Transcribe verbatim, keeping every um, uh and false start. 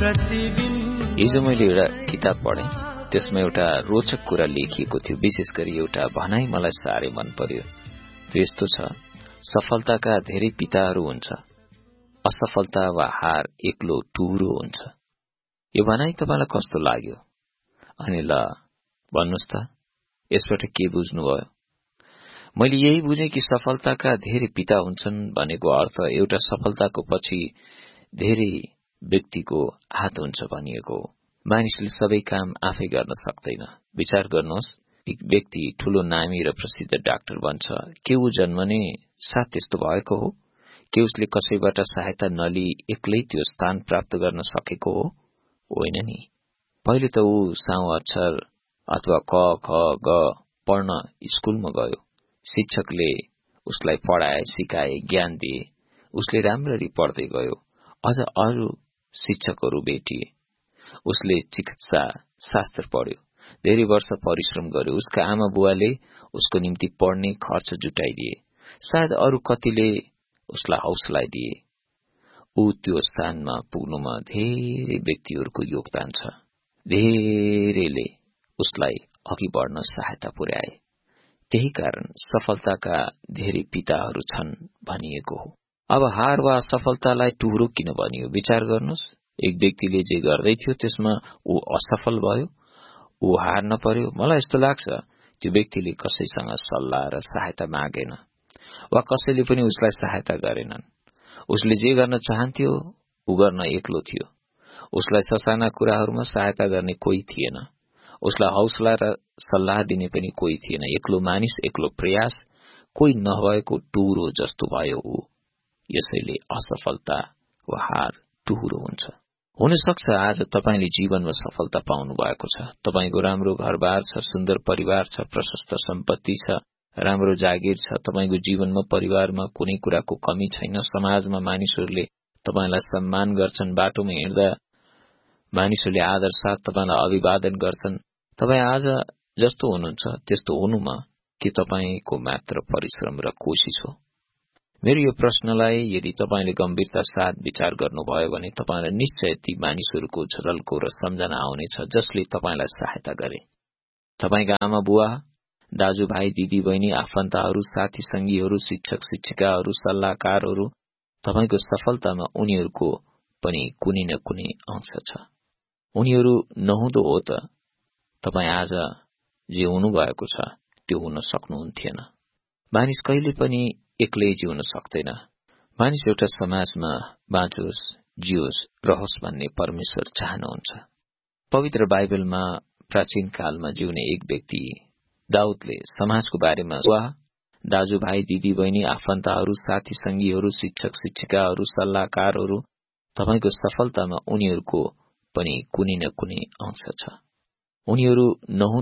हिजो मैले एउटा किताब पढेँ, त्यसमा एउटा रोचक कुरा लेखिएको थियो। विशेष गरी एउटा भनाइ मलाई साह्रै मन पर्यो। त्यो यस्तो छ, सफलताका धेरै पिताहरू हुन्छ, असफलता वा हार एक्लो टुहुरो हुन्छ। यो भनाइ तपाईलाई कस्तो लाग्यो? अनि ल भन्नुहोस् त, यसबाट के बुझ्नुभयो? मैले यही बुझेँ कि सफलताका धेरै पिता हुन्छन् भनेको अर्थ एउटा सफलताको पछि धेरै व्यक्तिको हात हुन्छ भनिएको हो। मानिसले सबै काम आफै गर्न सक्दैन। विचार गर्नुहोस्, एक व्यक्ति ठूलो नामी र प्रसिद्ध डाक्टर बन्छ, के ऊ जन्मने साथ त्यस्तो भएको हो? के उसले कसैबाट सहायता नलिई एक्लै त्यो स्थान प्राप्त गर्न सकेको हो? होइन नि। पहिले त ऊ साउ अक्षर अथवा क ख ग पढ्न स्कूलमा गयो। शिक्षकले उसलाई पढाए, सिकाए, ज्ञान दिए। उसले राम्ररी पढ्दै गयो। अझ अरू शिक्षकहरू भेटिए। उसले चिकित्सा शास्त्र पढ्यो। धेरै वर्ष परिश्रम गर्यो। उसका आमा बुवाले उसको निम्ति पढ्ने खर्च जुटाइदिए। सायद अरू कतिले उसलाई हौसला दिए। ऊ त्यो स्थानमा पुग्नुमा धेरै व्यक्तिहरूको योगदान छ। धेरैले उसलाई अघि बढ्न सहायता पुर्याए। त्यही कारण सफलताका धेरै पिताहरू छन् भनिएको हो। अब हार वा असफलतालाई टुहुरो किन भनियो? विचार गर्नुहोस्, एक व्यक्तिले जे गर्दै थियो त्यसमा ऊ असफल भयो, ऊ हार्न पर्यो। मलाई यस्तो लाग्छ त्यो व्यक्तिले कसैसँग सल्लाह र सहायता मागेन वा कसैले पनि उसलाई सहायता गरेनन्। उसले जे गर्न चाहन्थ्यो ऊ गर्न एक्लो थियो। उसलाई ससाना कुराहरूमा सहायता गर्ने कोही थिएन। उसलाई हौसला र सल्लाह दिने पनि कोही थिएन। एक्लो मानिस, एक्लो प्रयास, कोही नभएको टुहुरो जस्तो भयो ऊ। यसैले असफलता वा हार टुहुरो हुन्छ। हुनसक्छ आज तपाईले जीवनमा सफलता पाउनु भएको छ। तपाईको राम्रो घरबार छ, सुन्दर परिवार छ, प्रशस्त सम्पत्ति छ, राम्रो जागिर छ। तपाईको जीवनमा परिवारमा कुनै कुराको कमी छैन। समाजमा मानिसहरूले तपाईलाई सम्मान गर्छन्। बाटोमा हिँड्दा मानिसहरूले आदर साथ तपाईलाई अभिवादन गर्छन्। तपाई आज जस्तो हुनुहुन्छ त्यस्तो हुनुमा के तपाईको मात्र परिश्रम र कोशिश हो? मेरो यो प्रश्नलाई यदि तपाईले गम्भीरता साथ विचार गर्नुभयो भने तपाईलाई निश्चय ती मानिसहरूको झलको र सम्झना आउनेछ जसले तपाईलाई सहायता गरे। तपाईका आमा बुवा, दाजुभाइ, दिदी बहिनी, आफन्तहरू, साथी संगीहरू, शिक्षक शिक्षिकाहरू, सल्लाहकारहरू, तपाईको सफलतामा उनीहरूको पनि कुनै न कुनै अंश छ। उनीहरू नहुँदो हो त तपाई आज जे हुनुभएको छ त्यो हुन सक्नुहुन्थेन। मानिस कहिले पनि एक्लै जिउन सक्दैन। मानिस एउटा समाजमा बाँचोस्, जियोस्, रहोस् भन्ने परमेश्वर चाहनुहुन्छ। पवित्र बाइबलमा प्राचीन कालमा जिउने एक व्यक्ति दाउदले समाजको बारेमा वा दाजुभाइ, दिदी बहिनी, आफन्तहरू, साथी संगीहरू, शिक्षक शिक्षिकाहरू, सल्लाहकारहरू, तपाईको सफलतामा उनीहरूको पनि कुनै न कुनै अंश छ। उनीहरू नहुँ